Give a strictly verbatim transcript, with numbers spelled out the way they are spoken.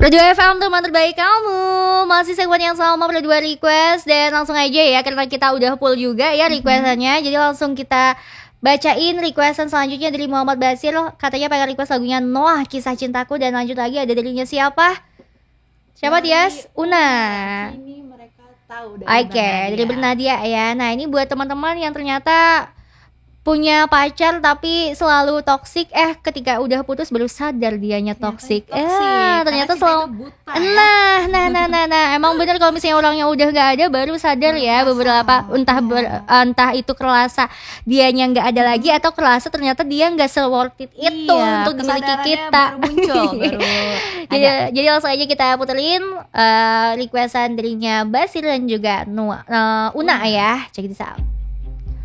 Pro dua F M teman terbaik kamu. Masih segmen yang sama Pro dua request. Dan langsung aja ya, karena kita udah full juga ya requestannya. Jadi langsung kita bacain requestan selanjutnya dari Muhammad Basir. Katanya pengen request lagunya Noah, Kisah Cintaku. Dan lanjut lagi ada darinya siapa? Siapa Tias? Una. Ini mereka tahu dari Oke, okay, dari Bernadia ya. Nah ini buat teman-teman yang ternyata punya pacar tapi selalu toksik, eh ketika udah putus baru sadar dianya toksik. Eh ternyata selalu buta, ya? nah nah nah nah nah emang bener kalau misalnya orangnya udah nggak ada baru sadar ya beberapa entah ber, entah itu kerasa dianya nggak ada lagi atau kerasa ternyata dia nggak se-worth it itu iya, untuk dimiliki kita. Baru muncul, baru jadi, jadi langsung aja kita puterin uh, requestan darinya Basir dan juga Nua, uh, Una, Una ya, check this out.